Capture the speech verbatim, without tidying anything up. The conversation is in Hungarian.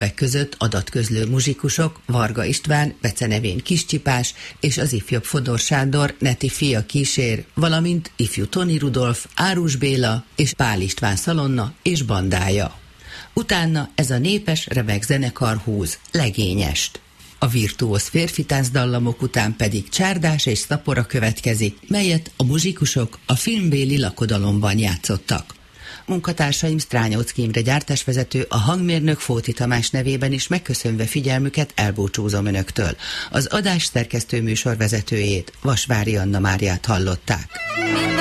Ezek között adatközlő muzsikusok Varga István, becenevén Kiscsipás és az ifjabb Fodor Sándor, Neti fia kísér, valamint ifjú Toni Rudolf, Árus Béla és Pál István szalonna és bandája. Utána ez a népes remek zenekar húz legényest. A virtuóz férfi táncdallamok után pedig Csárdás és Szapora következik, melyet a muzsikusok a filmbéli lakodalomban játszottak. Munkatársaim Strányóczky Imre gyártásvezető, a hangmérnök Fóti Tamás nevében is megköszönve figyelmüket elbúcsúzom önöktől. Az adás szerkesztő műsorvezetőjét, Vasvári Anna Máriát hallották.